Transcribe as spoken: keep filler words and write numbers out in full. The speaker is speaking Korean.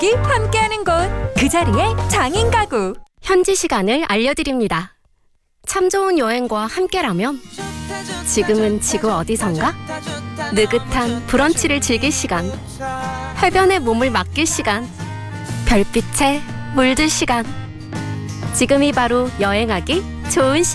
가족이 함께하는 곳, 그 자리에 장인 가구. 현지 시간을 알려드립니다. 참 좋은 여행과 함께라면 지금은 지구 어디선가? 느긋한 브런치를 즐길 시간, 해변에 몸을 맡길 시간, 별빛에 물들 시간. 지금이 바로 여행하기 좋은 시간.